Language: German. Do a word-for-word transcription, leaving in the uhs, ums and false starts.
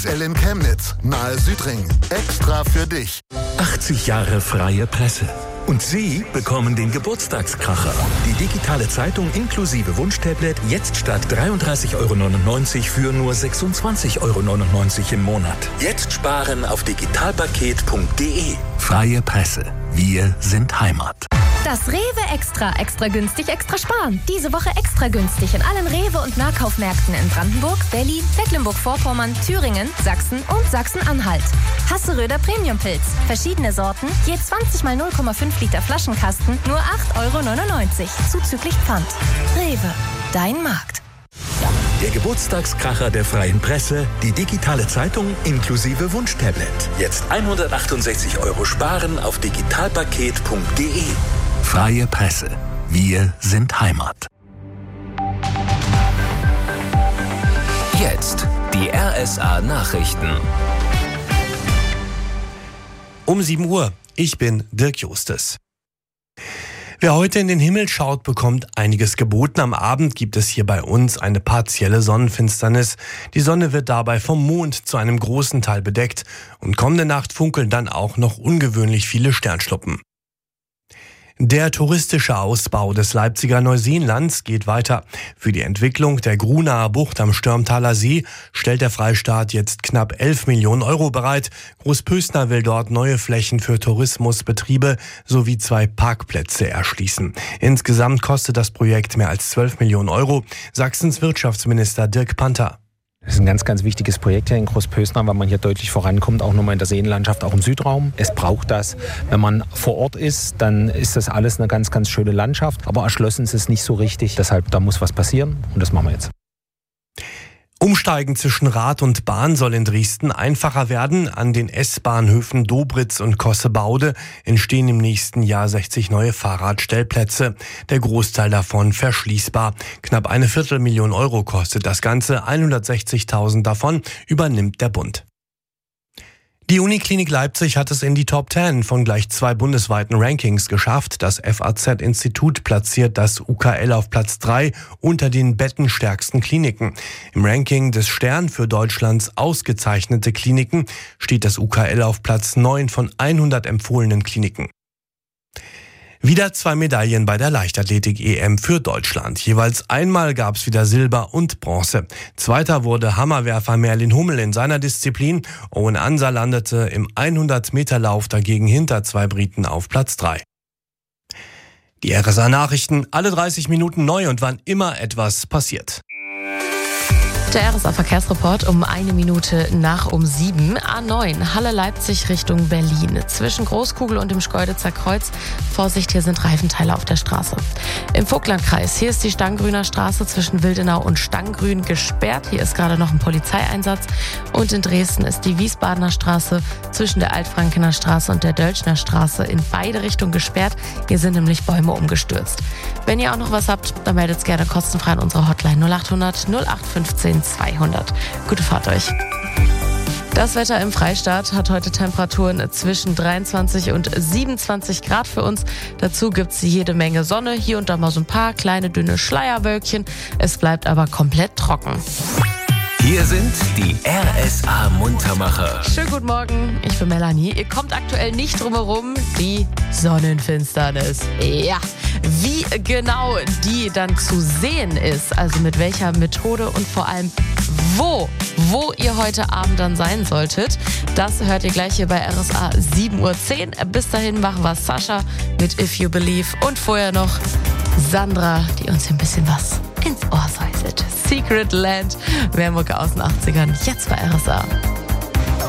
X L in Chemnitz, nahe Südring. Extra für dich. achtzig Jahre freie Presse. Und Sie bekommen den Geburtstagskracher. Die digitale Zeitung inklusive Wunschtablet jetzt statt dreiunddreißig Euro neunundneunzig für nur sechsundzwanzig Euro neunundneunzig im Monat. Jetzt sparen auf digitalpaket punkt de. Freie Presse. Wir sind Heimat. Das Rewe Extra. Extra günstig, extra sparen. Diese Woche extra günstig in allen Rewe- und Nahkaufmärkten in Brandenburg, Berlin, Mecklenburg-Vorpommern, Thüringen, Sachsen und Sachsen-Anhalt. Hasseröder Premium-Pilz. Verschiedene Sorten, je zwanzig mal null Komma fünf Liter Flaschenkasten, nur acht Euro neunundneunzig. Zuzüglich Pfand. Rewe. Dein Markt. Der Geburtstagskracher der Freien Presse, die digitale Zeitung inklusive Wunschtablet. Jetzt hundertachtundsechzig Euro sparen auf digitalpaket punkt de. Freie Presse. Wir sind Heimat. Jetzt die R S A Nachrichten. Um sieben Uhr. Ich bin Dirk Justes. Wer heute in den Himmel schaut, bekommt einiges geboten. Am Abend gibt es hier bei uns eine partielle Sonnenfinsternis. Die Sonne wird dabei vom Mond zu einem großen Teil bedeckt. Und kommende Nacht funkeln dann auch noch ungewöhnlich viele Sternschnuppen. Der touristische Ausbau des Leipziger Neuseenlands geht weiter. Für die Entwicklung der Grunaer Bucht am Störmtaler See stellt der Freistaat jetzt knapp elf Millionen Euro bereit. Großpösner will dort neue Flächen für Tourismusbetriebe sowie zwei Parkplätze erschließen. Insgesamt kostet das Projekt mehr als zwölf Millionen Euro. Sachsens Wirtschaftsminister Dirk Panther. Das ist ein ganz, ganz wichtiges Projekt hier in Großpösner, weil man hier deutlich vorankommt, auch nochmal in der Seenlandschaft, auch im Südraum. Es braucht das. Wenn man vor Ort ist, dann ist das alles eine ganz, ganz schöne Landschaft. Aber erschlossen ist es nicht so richtig. Deshalb, da muss was passieren und das machen wir jetzt. Umsteigen zwischen Rad und Bahn soll in Dresden einfacher werden. An den S-Bahnhöfen Dobritz und Kossebaude entstehen im nächsten Jahr sechzig neue Fahrradstellplätze. Der Großteil davon verschließbar. Knapp eine Viertelmillion Euro kostet das Ganze. hundertsechzigtausend davon übernimmt der Bund. Die Uniklinik Leipzig hat es in die Top zehn von gleich zwei bundesweiten Rankings geschafft. Das F A Z-Institut platziert das U K L auf Platz drei unter den bettenstärksten Kliniken. Im Ranking des Stern für Deutschlands ausgezeichnete Kliniken steht das U K L auf Platz neun von hundert empfohlenen Kliniken. Wieder zwei Medaillen bei der Leichtathletik-E M für Deutschland. Jeweils einmal gab es wieder Silber und Bronze. Zweiter wurde Hammerwerfer Merlin Hummel in seiner Disziplin. Owen Ansa landete im hundert-Meter-Lauf dagegen hinter zwei Briten auf Platz drei. Die R S A-Nachrichten, alle dreißig Minuten neu und wann immer etwas passiert. Der R S A-Verkehrsreport um eine Minute nach um sieben. A neun, Halle-Leipzig Richtung Berlin. Zwischen Großkugel und dem Schkeuditzer Kreuz. Vorsicht, hier sind Reifenteile auf der Straße. Im Vogtlandkreis, hier ist die Stanggrüner Straße zwischen Wildenau und Stanggrün gesperrt. Hier ist gerade noch ein Polizeieinsatz. Und in Dresden ist die Wiesbadener Straße zwischen der Altfrankener Straße und der Dölschner Straße in beide Richtungen gesperrt. Hier sind nämlich Bäume umgestürzt. Wenn ihr auch noch was habt, dann meldet es gerne kostenfrei an unsere Hotline null acht hundert null acht fünfzehn zweihundert. Gute Fahrt euch. Das Wetter im Freistaat hat heute Temperaturen zwischen dreiundzwanzig und siebenundzwanzig Grad für uns. Dazu gibt's jede Menge Sonne, hier und da mal so ein paar kleine dünne Schleierwölkchen. Es bleibt aber komplett trocken. Hier sind die R S A-Muntermacher. Schönen guten Morgen, ich bin Melanie. Ihr kommt aktuell nicht drum herum, die Sonnenfinsternis. Ja, wie genau die dann zu sehen ist, also mit welcher Methode und vor allem wo, wo ihr heute Abend dann sein solltet, das hört ihr gleich hier bei R S A sieben Uhr zehn. Bis dahin machen wir Sascha mit If You Believe und vorher noch Sandra, die uns ein bisschen was ins Ohr säuselt. Secret Land, mehr Mucke aus den achtzigern, jetzt bei R S A.